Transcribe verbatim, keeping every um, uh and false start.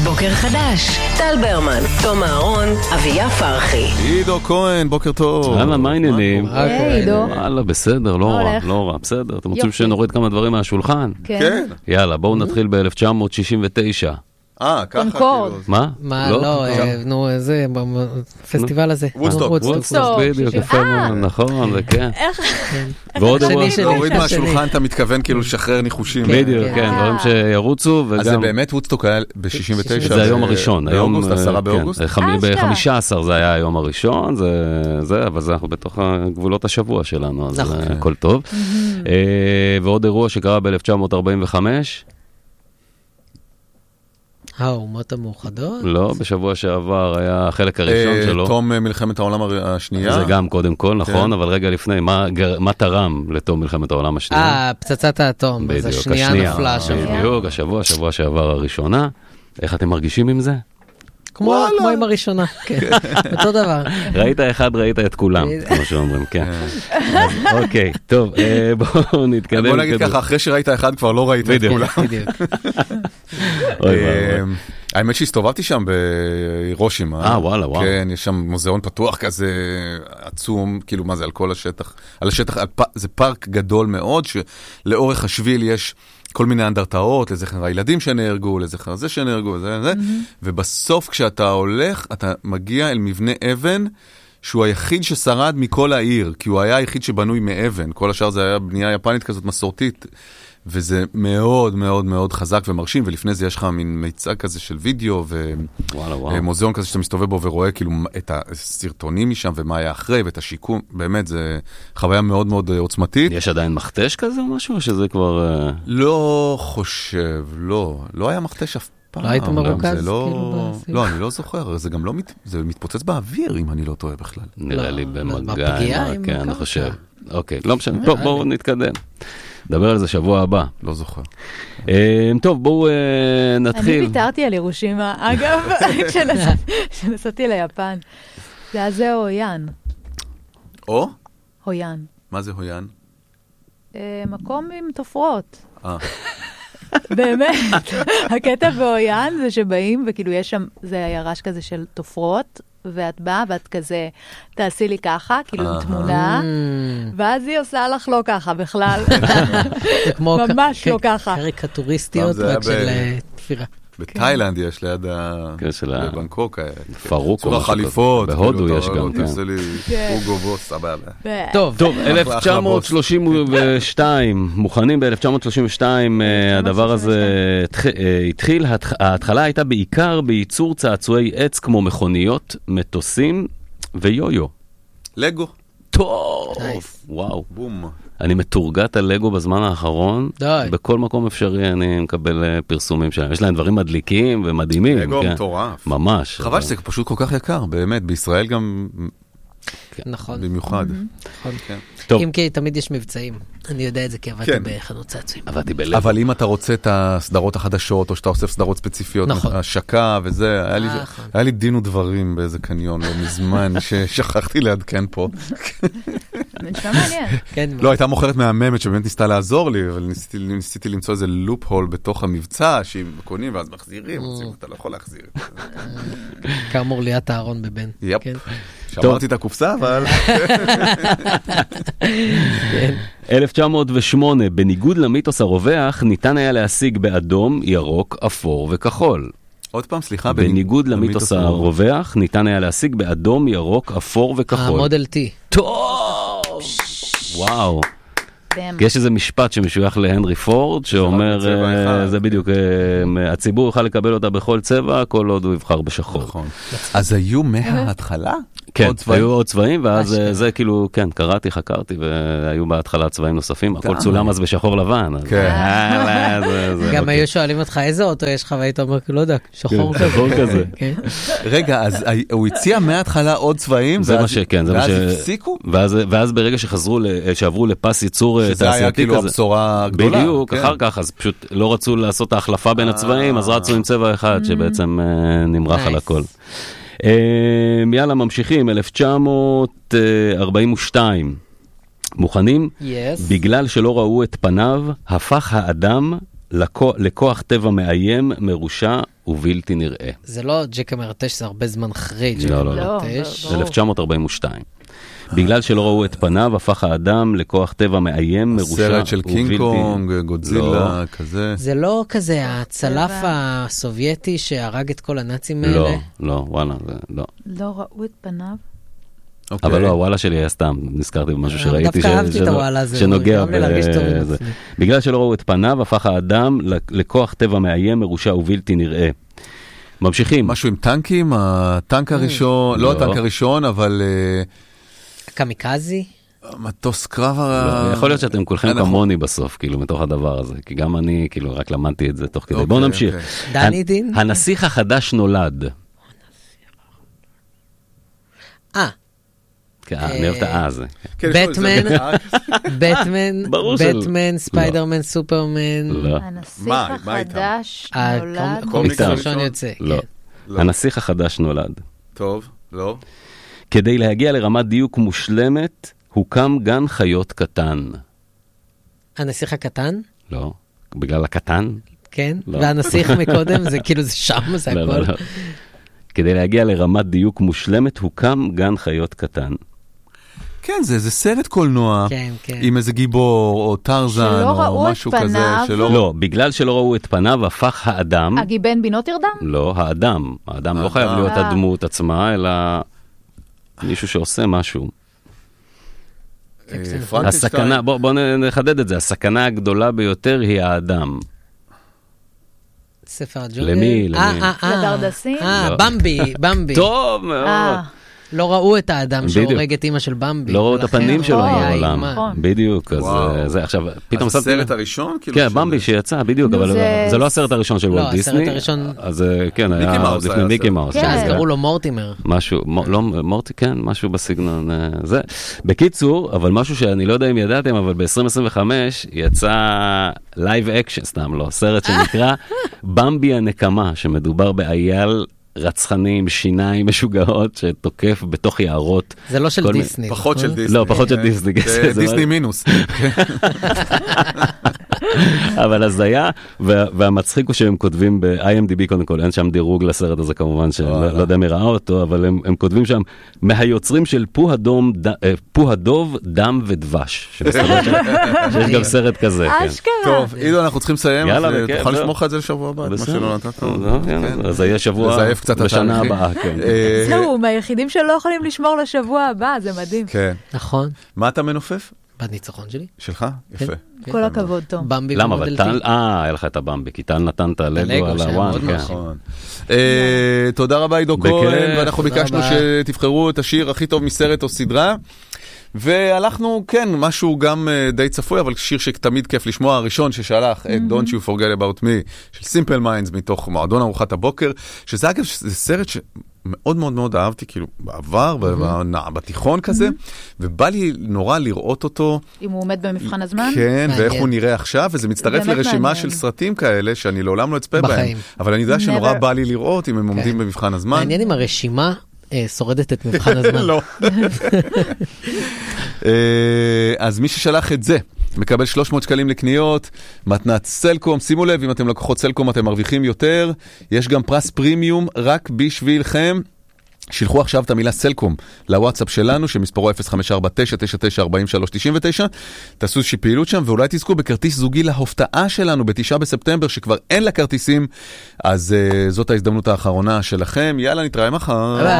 בוקר חדש, טל ברמן, תום אהרון, אביה פרחי. עידו כהן, בוקר טוב. הלאה, מה העניינים? היי, עידו. וואלה, בסדר, לא רע, לא רע, בסדר. אתם רוצים שנוריד כמה דברים מהשולחן? כן. יאללה, בואו נתחיל ב-אלף תשע מאות שישים ותשע. אה, ככה קונקורד. כאילו. מה? מה, לא, נו, זה, בפסטיבל הזה. וודסטוק. וודסטוק, בדיוק, יפה מאוד, נכון, זה כן. איך? ועוד אירוע. להוריד מהשולחן, אתה מתכוון כאילו לשחרר ניחושים. בדיוק, כן, דברים שירוצו, וגם... אז זה באמת וודסטוק היה ב-שישים ותשע? זה היום הראשון. באוגוסט, עשרה באוגוסט? ב-חמישה עשר זה היה היום הראשון, זה, אבל זה אנחנו בתוך גבולות השבוע שלנו, אז הכל טוב. ועוד אירוע שקרה ב-אלף תשע מאות ארבעים וחמש, האומות המאוחדות? לא, בשבוע שעבר היה החלק הראשון שלו. תום מלחמת העולם השנייה? זה גם קודם כל, נכון, אבל רגע לפני, מה תרם לתום מלחמת העולם השנייה? אה, פצצת האטום, אז השנייה נפלה השבוע. בדיוק, השבוע, שבוע שעבר הראשונה. איך אתם מרגישים עם זה? כמו עם הראשונה, כן, אותו דבר. ראית אחד, ראית את כולם, כמו שאומרים, כן. אוקיי, טוב, בואו נתקדם. בוא נגיד ככה, אחרי שראית אחד כבר לא ראית את כולם. בדיוק. האמת שהסתובבתי שם בירושימה. אה, וואלה, וואו. כן, יש שם מוזיאון פתוח כזה עצום, כאילו מה זה, על כל השטח. על השטח, זה פארק גדול מאוד, שלאורך השביל יש... כל מיני אנדרטאות, לזכר הילדים שנהרגו, לזכר זה שנהרגו, זה, זה. ובסוף כשאתה הולך, אתה מגיע אל מבנה אבן, שהוא היחיד ששרד מכל העיר, כי הוא היה היחיד שבנוי מאבן. כל השאר זה היה בנייה יפנית כזאת מסורתית, וזה מאוד מאוד מאוד חזק ומרשים, ולפני זה יש לך מין מיצג כזה של וידאו, ומוזיאון כזה שאתה מסתובב בו ורואה כאילו את הסרטונים משם, ומה היה אחרי, ואת השיקום, באמת, זה חוויה מאוד מאוד עוצמתית. יש עדיין מכתש כזה או משהו, או שזה כבר... לא חושב, לא, לא היה מכתש אף פעם. לא היית מרוכז? לא, אני לא זוכר, זה גם לא, זה מתפוצץ באוויר, אם אני לא טועה בכלל. נראה לי במגע, כן, אני חושב. אוקיי, לא משנה, טוב, בואו נתקדם. נדבר על זה שבוע הבא. לא זוכר. טוב, בואו נתחיל. אני ויתרתי על ירושימה, אגב, כשנסעתי ליפן. זה היה זה הויאן. או? הויאן. מה זה הויאן? מקום עם תופרות. אה. באמת. הקטע בהויאן זה שבאים, וכאילו יש שם, זה הירש כזה של תופרות, ואת באה, ואת כזה, תעשי לי ככה, כאילו עם תמונה, ואז היא עושה לך לא ככה בכלל. ממש לא ככה. קריקטוריסטיות רק של תפירה. בתאילנד יש ליד בבנקוק. פרוקו. חליפות. בהודו יש גם. תעשה לי פוגו בוס, סבבה. טוב, אלף תשע מאות שלושים ושתיים, מוכנים ב-אלף תשע מאות שלושים ושתיים, הדבר הזה התחיל, ההתחלה הייתה בעיקר בייצור צעצועי עץ כמו מכוניות, מטוסים ויו-יו. לגו. טוב, וואו. בום. אני מתורגת על לגו בזמן האחרון. די. בכל מקום אפשרי אני מקבל פרסומים שלהם. יש להם דברים מדליקים ומדהימים. לגו מטורף. ממש. חבל שזה פשוט כל כך יקר, באמת. בישראל גם... נכון. במיוחד. אם כי תמיד יש מבצעים. אני יודע את זה כי עבדתי בחנות צעצועים. עבדתי בלגו. אבל אם אתה רוצה את הסדרות החדשות, או שאתה אוסף סדרות ספציפיות, השקה וזה, היה לי דין ודברים באיזה קניון לא מזמן, ששכחתי לעדכן פה. נשמע מעניין. לא, הייתה מוכרת מהממת שבאמת ניסתה לעזור לי, אבל ניסיתי למצוא איזה לופ הול בתוך המבצע, שהם קונים ואז מחזירים, אתה לא יכול להחזיר. כאמור ליאת הארון בבן. יפ. שמרתי את הקופסה, אבל... אלף תשע מאות ושמונה, בניגוד למיתוס הרווח, ניתן היה להשיג באדום, ירוק, אפור וכחול. עוד פעם, סליחה. בניגוד למיתוס הרווח, ניתן היה להשיג באדום, ירוק, אפור וכחול. המודל T. טוב! וואו. יש איזה משפט שמשוייך להנרי פורד, שאומר, זה בדיוק, הציבור יוכל לקבל אותה בכל צבע, כל עוד הוא יבחר בשחור. נכון. אז היו מההתחלה? כן, היו עוד צבעים, ואז זה כאילו, כן, קראתי, חקרתי, והיו בהתחלה צבעים נוספים, הכל צולם אז בשחור לבן. גם היו שואלים אותך איזה אוטו יש לך, והיית אומר, לא יודע, שחור כזה. רגע, אז הוא הציע מההתחלה עוד צבעים, זה מה שכן, ואז הפסיקו? ואז ברגע שחזרו, שעברו לפס ייצור שזה היה כאילו הבשורה הגדולה. בדיוק, אחר כך, אז פשוט לא רצו לעשות את ההחלפה בין הצבעים, אז רצו עם צבע אחד, שבעצם נמרח על הכל. יאללה, ממשיכים, אלף תשע מאות ארבעים ושתיים. מוכנים? Yes. בגלל שלא ראו את פניו, הפך האדם לכוח טבע מאיים, מרושע ובלתי נראה. זה לא ג'קה מרטש, זה הרבה זמן אחרי ג'קה לא, לא, לא. מרטש. אלף תשע מאות ארבעים ושתיים. בגלל שלא ראו את פניו, הפך האדם לכוח טבע מאיים, מרושע ובלתי... סרט של קינג קונג, גודזילה, כזה. זה לא כזה הצלף הסובייטי שהרג את כל הנאצים האלה? לא, לא, וואלה, זה לא. לא ראו את פניו? אבל לא, הוואלה שלי היה סתם, נזכרתי במשהו שראיתי דווקא אהבתי את הוואלה הזה, שנוגע בזה. בגלל שלא ראו את פניו, הפך האדם לכוח טבע מאיים, מרושע ובלתי נראה. ממשיכים. משהו עם טנקים, הטנק הראשון, לא הטנק הראשון, אבל... קמיקזי? מטוס קרב... יכול להיות שאתם כולכם כמוני בסוף, כאילו, מתוך הדבר הזה, כי גם אני, כאילו, רק למדתי את זה תוך כדי. בואו נמשיך. דני דין? הנסיך החדש נולד. אה. אני אוהב את האה הזה. בטמן, בטמן, בטמן, ספיידרמן, סופרמן. לא. הנסיך החדש נולד. הקומיקס הראשון יוצא. לא. הנסיך החדש נולד. טוב, לא. כדי להגיע לרמת דיוק מושלמת, הוקם גן חיות קטן. הנסיך הקטן? לא. בגלל הקטן? כן. והנסיך מקודם, זה כאילו זה שם, זה הכל. לא, לא. כדי להגיע לרמת דיוק מושלמת, הוקם גן חיות קטן. כן, זה, זה סרט קולנוע, כן, כן. עם איזה גיבור, או טרזן, או משהו כזה. שלא... לא, בגלל שלא ראו את פניו, הפך האדם... הגיבן בנוטרדם? לא, האדם. האדם לא חייב להיות הדמות עצמה, אלא מישהו שעושה משהו. הסכנה, בוא, בוא נחדד את זה, הסכנה הגדולה ביותר היא האדם. ספר הג'ונגל? למי? למי? לדרדסים? אה, במבי, במבי. טוב מאוד. לא ראו את האדם שהורג את אמא של במבי. לא ראו את הפנים שלו בעולם. בדיוק, אז זה עכשיו, פתאום... הסרט הראשון? כן, במבי שיצא, בדיוק, אבל זה לא הסרט הראשון של וולט דיסני. לא, הסרט הראשון... אז כן, היה לפני מיקי מאוס. אז קראו לו מורטימר. משהו, לא, מורטי, כן, משהו בסגנון זה. בקיצור, אבל משהו שאני לא יודע אם ידעתם, אבל ב-עשרים עשרים וחמש יצא לייב אקשן, סתם לא, סרט שנקרא במבי הנקמה, שמדובר באייל רצחני עם שיניים משוגעות שתוקף בתוך יערות. זה לא של דיסני. פחות של דיסני. לא, פחות של דיסני. זה דיסני מינוס. אבל אז היה, והמצחיק הוא שהם כותבים ב-איי אם די בי קודם כל, אין שם דירוג לסרט הזה כמובן, שלא יודע מי ראה אותו, אבל הם כותבים שם, מהיוצרים של פו הדוב, דם ודבש. שיש גם סרט כזה. אשכרה. טוב, אילו אנחנו צריכים לסיים, תוכל לשמור לך את זה לשבוע הבא, מה שלא נתת. אז היה שבוע בשנה הבאה. זהו, מהיחידים שלא יכולים לשמור לשבוע הבא, זה מדהים. נכון. מה אתה מנופף? בניצחון שלי. שלך? יפה. כל הכבוד, טוב. במבי למה? אבל טל, אה, היה לך את הבמבי, כי טל נתן את הלגו על הוואן. נכון. תודה רבה עידו כהן, ואנחנו ביקשנו שתבחרו את השיר הכי טוב מסרט או סדרה. והלכנו, כן, משהו גם די צפוי, אבל שיר שתמיד כיף לשמוע, הראשון ששלח את Don't You Forget About Me, של Simple Minds, מתוך מועדון ארוחת הבוקר, שזה אגב, זה סרט שמאוד מאוד מאוד אהבתי, כאילו, בעבר, בתיכון כזה, ובא לי נורא לראות אותו. אם הוא עומד במבחן הזמן? כן, ואיך הוא נראה עכשיו, וזה מצטרף לרשימה של סרטים כאלה, שאני לעולם לא אצפה בהם. אבל אני יודע שנורא בא לי לראות אם הם עומדים במבחן הזמן. מעניין אם הרשימה שורדת את מבחן הזמן. לא. אז מי ששלח את זה, מקבל שלוש מאות שקלים לקניות, מתנת סלקום, שימו לב, אם אתם לקוחות סלקום אתם מרוויחים יותר, יש גם פרס פרימיום רק בשבילכם, שילחו עכשיו את המילה סלקום לוואטסאפ שלנו, שמספרו אפס חמש ארבע תשע תשע תשע ארבע שלוש תשע תשע, תעשו איזושהי פעילות שם, ואולי תזכו בכרטיס זוגי להופתעה שלנו בתשעה בספטמבר, שכבר אין לה כרטיסים, אז uh, זאת ההזדמנות האחרונה שלכם, יאללה נתראה מחר.